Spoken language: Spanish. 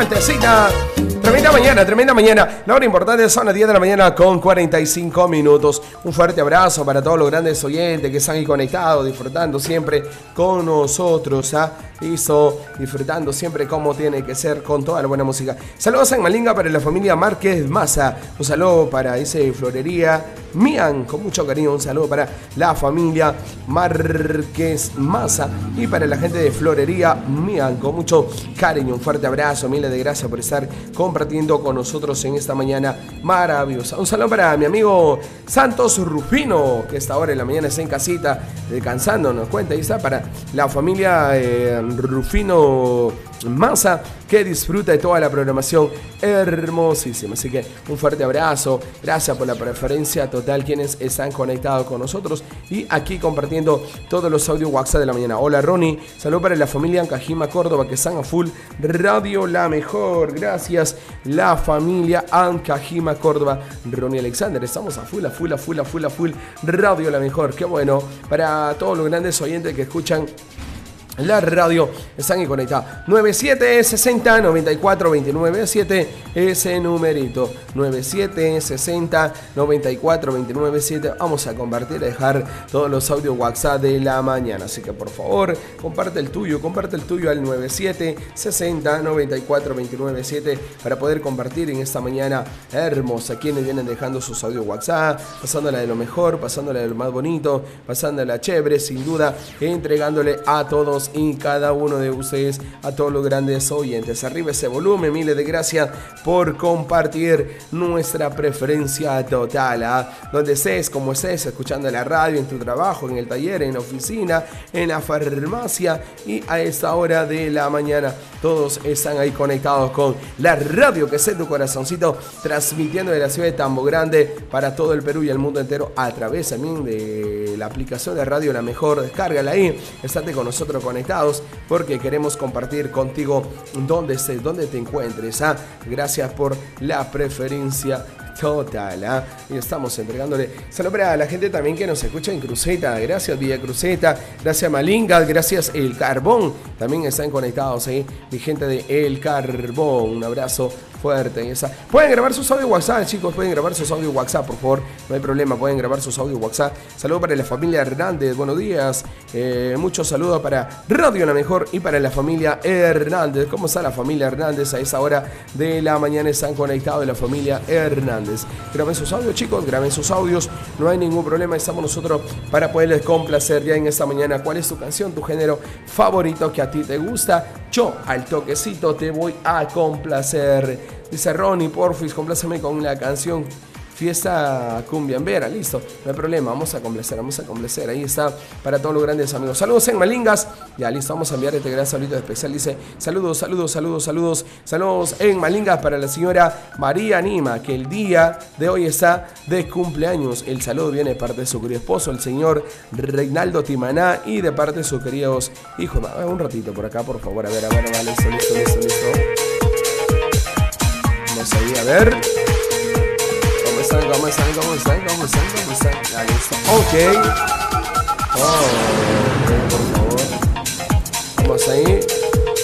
vueltecita. Tremenda mañana. La hora importante son las 10 de la mañana con 45 minutos. Un fuerte abrazo para todos los grandes oyentes que están ahí conectados, disfrutando siempre con nosotros. Listo, disfrutando siempre como tiene que ser con toda la buena música. Saludos en Malinga para la familia Márquez Maza. Un saludo para ese florería Mian, con mucho cariño. Un saludo para la familia Márquez Maza y para la gente de florería Mian, con mucho cariño. Un fuerte abrazo, miles de gracias por estar compartiendo con nosotros en esta mañana maravillosa. Un saludo para mi amigo Santos Rufino, que esta hora en la mañana está en casita descansando, nos cuenta. Ahí está para la familia Rufino Maza, que disfruta de toda la programación hermosísima. Así que un fuerte abrazo, gracias por la preferencia total quienes están conectados con nosotros y aquí compartiendo todos los audios WhatsApp de la mañana. Hola Ronnie, saludos para la familia Ancajima Córdoba que están a full Radio La Mejor. Gracias la familia Ancajima Córdoba. Ronnie Alexander, estamos a full Radio La Mejor. Qué bueno, para todos los grandes oyentes que escuchan la radio, están ahí conectados. 9760 94 29 7, ese numerito 9760 94 29 7. Vamos a compartir, a dejar todos los audios WhatsApp de la mañana. Así que por favor, comparte el tuyo al 9760 94 29 7 para poder compartir en esta mañana hermosa. Quienes vienen dejando sus audios WhatsApp, pasándola de lo mejor, pasándola de lo más bonito, pasándola chévere, sin duda, entregándole a todos y cada uno de ustedes, a todos los grandes oyentes. Arriba ese volumen, miles de gracias por compartir nuestra preferencia total. Donde estés, como estés, escuchando la radio, en tu trabajo, en el taller, en la oficina, en la farmacia y a esta hora de la mañana, todos están ahí conectados con la radio que es en tu corazoncito, transmitiendo de la ciudad de Tambo Grande para todo el Perú y el mundo entero a través también de la aplicación de Radio La Mejor. Descárgala ahí, estate con nosotros conectados porque queremos compartir contigo donde estés, donde te encuentres. Gracias por la preferencia total. Y estamos entregándole saludos para la gente también que nos escucha en Cruceta. Gracias Villa Cruceta, gracias Malinga, gracias El Carbón, también están conectados ahí mi gente de El Carbón. Un abrazo fuerte. Pueden grabar sus audios WhatsApp, chicos, pueden grabar sus audios WhatsApp, por favor, no hay problema, pueden grabar sus audios WhatsApp. Saludos para la familia Hernández, buenos días, muchos saludos para Radio La Mejor y para la familia Hernández. ¿Cómo está la familia Hernández? A esa hora de la mañana están conectados la familia Hernández. Graben sus audios, chicos, graben sus audios, no hay ningún problema, estamos nosotros para poderles complacer ya en esta mañana. ¿Cuál es tu canción, tu género favorito que a ti te gusta? Yo al toquecito te voy a complacer. Dice Ronnie, porfis, compláceme con la canción Fiesta Cumbiambera. Listo, no hay problema, vamos a complacer. Ahí está para todos los grandes amigos. Saludos en Malingas. Ya listo, vamos a enviar este gran saludito especial. Dice saludos en Malingas para la señora María Nima, que el día de hoy está de cumpleaños. El saludo viene de parte de su querido esposo, el señor Reinaldo Timaná, y de parte de sus queridos hijos. Un ratito por acá, por favor. A ver, vale, listo. Vamos ahí, a ver. ¿Cómo están? Ya listo. Ok, por favor. Vamos ahí.